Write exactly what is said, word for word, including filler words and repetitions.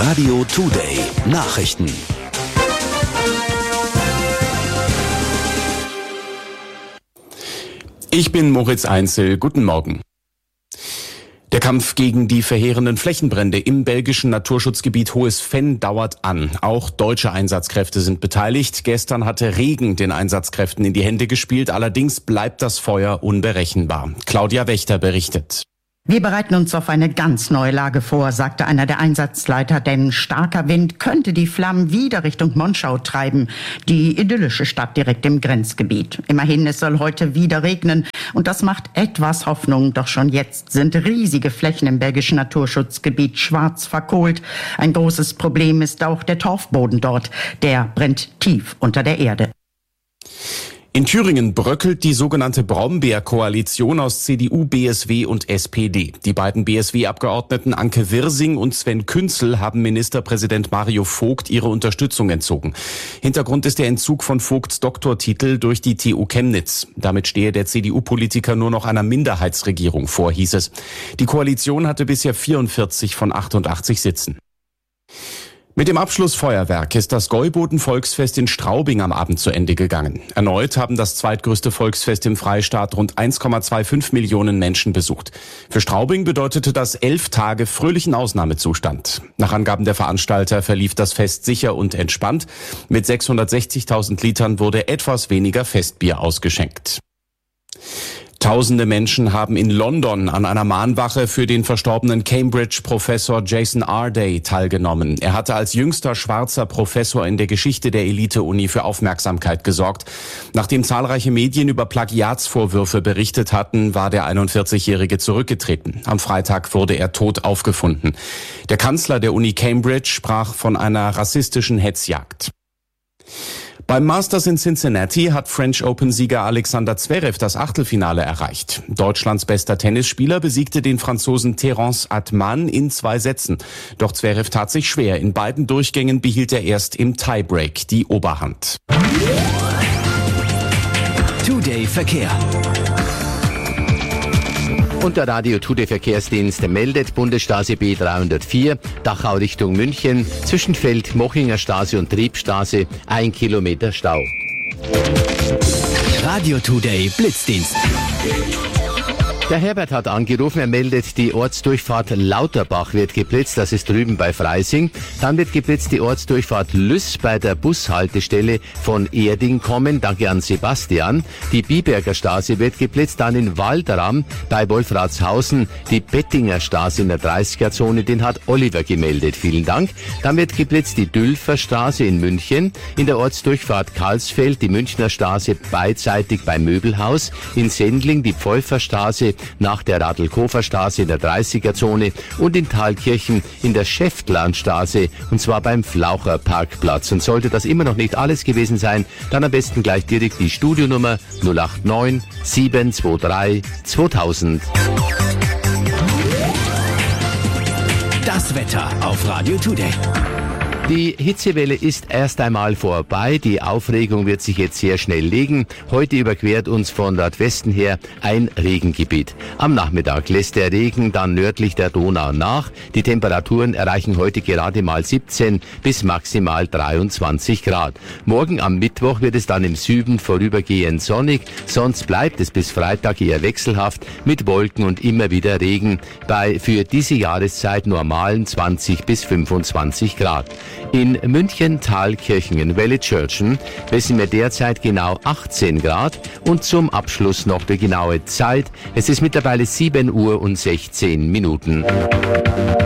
Radio Today Nachrichten. Ich bin Moritz Einzel. Guten Morgen. Der Kampf gegen die verheerenden Flächenbrände im belgischen Naturschutzgebiet Hohes Venn dauert an. Auch deutsche Einsatzkräfte sind beteiligt. Gestern hatte Regen den Einsatzkräften in die Hände gespielt. Allerdings bleibt das Feuer unberechenbar. Claudia Wächter berichtet. Wir bereiten uns auf eine ganz neue Lage vor, sagte einer der Einsatzleiter, denn starker Wind könnte die Flammen wieder Richtung Monschau treiben, die idyllische Stadt direkt im Grenzgebiet. Immerhin, es soll heute wieder regnen und das macht etwas Hoffnung, doch schon jetzt sind riesige Flächen im belgischen Naturschutzgebiet schwarz verkohlt. Ein großes Problem ist auch der Torfboden dort, der brennt tief unter der Erde. In Thüringen bröckelt die sogenannte Brombeer-Koalition aus C D U, B S W und S P D. Die beiden B S W-Abgeordneten Anke Wirsing und Sven Künzel haben Ministerpräsident Mario Vogt ihre Unterstützung entzogen. Hintergrund ist der Entzug von Vogts Doktortitel durch die T U Chemnitz. Damit stehe der C D U-Politiker nur noch einer Minderheitsregierung vor, hieß es. Die Koalition hatte bisher vierundvierzig von achtundachtzig Sitzen. Mit dem Abschlussfeuerwerk ist das Gäuboden-Volksfest in Straubing am Abend zu Ende gegangen. Erneut haben das zweitgrößte Volksfest im Freistaat rund eins Komma fünfundzwanzig Millionen Menschen besucht. Für Straubing bedeutete das elf Tage fröhlichen Ausnahmezustand. Nach Angaben der Veranstalter verlief das Fest sicher und entspannt. Mit sechshundertsechzigtausend Litern wurde etwas weniger Festbier ausgeschenkt. Tausende Menschen haben in London an einer Mahnwache für den verstorbenen Cambridge-Professor Jason Arday teilgenommen. Er hatte als jüngster schwarzer Professor in der Geschichte der Elite-Uni für Aufmerksamkeit gesorgt. Nachdem zahlreiche Medien über Plagiatsvorwürfe berichtet hatten, war der einundvierzigjährige zurückgetreten. Am Freitag wurde er tot aufgefunden. Der Kanzler der Uni Cambridge sprach von einer rassistischen Hetzjagd. Beim Masters in Cincinnati hat French Open-Sieger Alexander Zverev das Achtelfinale erreicht. Deutschlands bester Tennisspieler besiegte den Franzosen Terence Atman in zwei Sätzen. Doch Zverev tat sich schwer. In beiden Durchgängen behielt er erst im Tiebreak die Oberhand. Today Verkehr. Und der Radio Today Verkehrsdienst meldet Bundesstraße B dreihundertvier, Dachau Richtung München, zwischen Feldmochinger Straße und Triebstraße, ein Kilometer Stau. Radio Today Blitzdienst. Der Herbert hat angerufen, er meldet, die Ortsdurchfahrt Lauterbach wird geblitzt, das ist drüben bei Freising. Dann wird geblitzt die Ortsdurchfahrt Lüss bei der Bushaltestelle von Erding kommen, danke an Sebastian. Die Biberger Straße wird geblitzt, dann in Waldram bei Wolfratshausen, die Bettinger Straße in der dreißiger-Zone, den hat Oliver gemeldet, vielen Dank. Dann wird geblitzt die Dülfer Straße in München, in der Ortsdurchfahrt Karlsfeld, die Münchner Straße beidseitig beim Möbelhaus, in Sendling die Pfeuferstraße nach der Radl-Kofer-Straße in der dreißiger-Zone und in Thalkirchen in der Schäftlarnstraße, und zwar beim Flaucher-Parkplatz. Und sollte das immer noch nicht alles gewesen sein, dann am besten gleich direkt die Studionummer null acht neun sieben zwei drei zweitausend. Das Wetter auf Radio Today. Die Hitzewelle ist erst einmal vorbei. Die Aufregung wird sich jetzt sehr schnell legen. Heute überquert uns von Nordwesten her ein Regengebiet. Am Nachmittag lässt der Regen dann nördlich der Donau nach. Die Temperaturen erreichen heute gerade mal siebzehn bis maximal dreiundzwanzig Grad. Morgen am Mittwoch wird es dann im Süden vorübergehend sonnig. Sonst bleibt es bis Freitag eher wechselhaft mit Wolken und immer wieder Regen bei für diese Jahreszeit normalen zwanzig bis fünfundzwanzig Grad. In München, Thalkirchen, in Wellitzschörtchen messen wir derzeit genau achtzehn Grad und zum Abschluss noch die genaue Zeit. Es ist mittlerweile sieben Uhr und sechzehn Minuten.